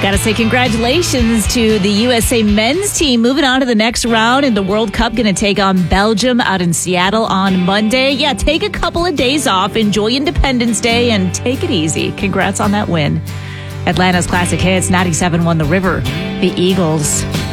Gotta say congratulations to the USA men's team moving on to the next round in the World Cup. Gonna take on Belgium out in Seattle on Monday. Yeah, take a couple of days off, enjoy Independence Day, and take it easy. Congrats on that win. Atlanta's Classic Hits 97 won The River, the Eagles.